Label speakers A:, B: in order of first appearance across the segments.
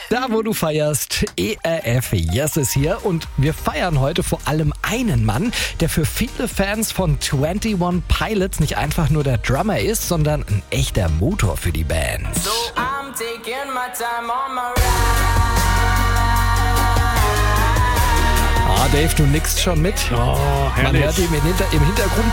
A: Da, wo du feierst, ERF Yes ist hier und wir feiern heute vor allem einen Mann, der für viele Fans von 21 Pilots nicht einfach nur der Drummer ist, sondern ein echter Motor für die Band.
B: So I'm taking my time on my ride.
A: Dave, du nickst schon mit.
C: Oh,
A: Man hört ihn im Hintergrund.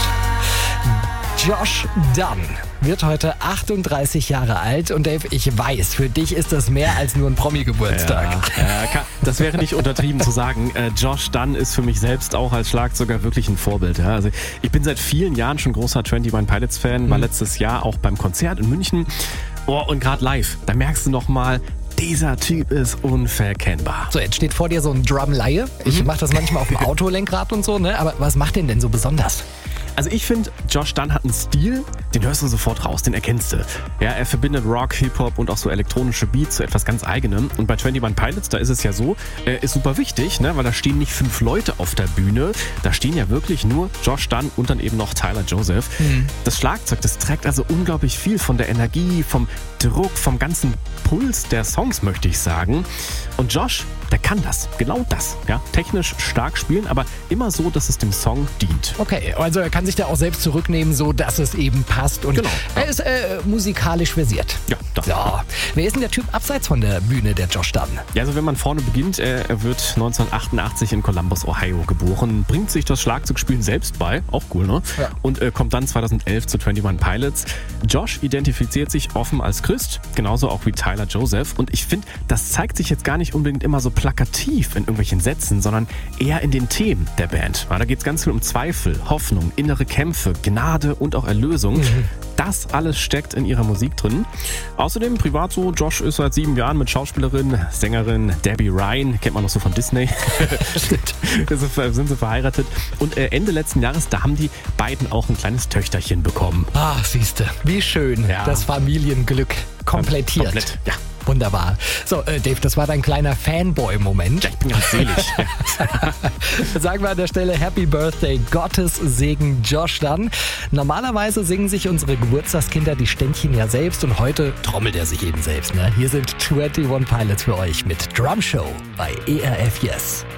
A: Josh Dun wird heute 38 Jahre alt und Dave, ich weiß, für dich ist das mehr als nur ein Promi-Geburtstag.
C: Das wäre nicht untertrieben zu sagen. Josh Dun ist für mich selbst auch als Schlagzeuger wirklich ein Vorbild. Ja. Also ich bin seit vielen Jahren schon großer 21 Pilots Fan, war letztes Jahr auch beim Konzert in München. Und gerade live, da merkst du nochmal, dieser Typ ist unverkennbar.
A: So, jetzt steht vor dir so ein Drumlaie. Ich mache das manchmal auf dem Autolenkrad und so, ne? Aber was macht den denn so besonders?
C: Also ich finde, Josh Dun hat einen Stil, den hörst du sofort raus, den erkennst du. Ja, er verbindet Rock, Hip-Hop und auch so elektronische Beats zu etwas ganz Eigenem. Und bei 21 Pilots, da ist es ja so, ist super wichtig, ne? Weil da stehen nicht 5 Leute auf der Bühne, da stehen ja wirklich nur Josh Dun und dann eben noch Tyler Joseph. Das Schlagzeug, das trägt also unglaublich viel von der Energie, vom Druck, vom ganzen Puls der Songs, möchte ich sagen. Und Josh, der kann das, genau das. Ja? Technisch stark spielen, aber immer so, dass es dem Song dient.
A: Okay, also er kann sich da auch selbst zurücknehmen, so dass es eben passt. Und
C: Genau, ja.
A: er ist musikalisch versiert.
C: Ja, doch.
A: So. Wer ist denn der Typ abseits von der Bühne, der Josh Dun?
C: Ja, also wenn man vorne beginnt, er wird 1988 in Columbus, Ohio geboren, bringt sich das Schlagzeugspielen selbst bei, auch cool, ne?
A: Ja.
C: Und kommt dann 2011 zu 21 Pilots. Josh identifiziert sich offen als Christ, genauso auch wie Tyler Joseph. Und ich finde, das zeigt sich jetzt gar nicht unbedingt immer so plakativ in irgendwelchen Sätzen, sondern eher in den Themen der Band. Ja, da geht es ganz viel um Zweifel, Hoffnung, innere Kämpfe, Gnade und auch Erlösung. Das alles steckt in ihrer Musik drin. Außerdem privat so, Josh ist seit 7 Jahren mit Schauspielerin, Sängerin Debbie Ryan, kennt man noch so von Disney, sind sie verheiratet. Und Ende letzten Jahres, da haben die beiden auch ein kleines Töchterchen bekommen.
A: Ah, siehste, wie schön.
C: Ja.
A: Das Familienglück komplettiert.
C: Komplett, ja.
A: Wunderbar. So, Dave, das war dein kleiner Fanboy-Moment.
C: Ja, ich bin ganz selig.
A: Sagen wir an der Stelle Happy Birthday, Gottes Segen, Josh Dun. Normalerweise singen sich unsere Geburtstagskinder die Ständchen ja selbst und heute trommelt er sich eben selbst. Ne? Hier sind 21 Pilots für euch mit Drum Show bei ERF Yes.